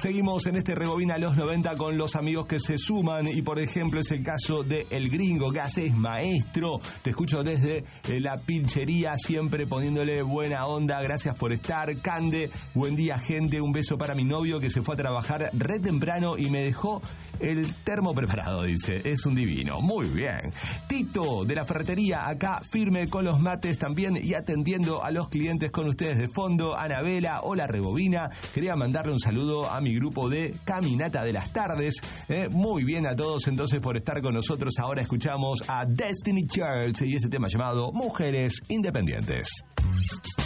Seguimos en este Rebobina los 90 con los amigos que se suman y por ejemplo es el caso de El Gringo, que haces maestro. Te escucho desde la pinchería, siempre poniéndole buena onda. Gracias por estar. Cande, buen día gente, un beso para mi novio que se fue a trabajar re temprano y me dejó el termo preparado, dice. Es un divino. Muy bien. Tito, de la ferretería, acá firme con los mates también y atendiendo a los clientes con ustedes de fondo. Anabela, hola Rebobina. Quería mandarle un saludo a mi grupo de Caminata de las Tardes. Muy bien a todos entonces por estar con nosotros. Ahora escuchamos a Destiny Child y ese tema llamado Mujeres Independientes.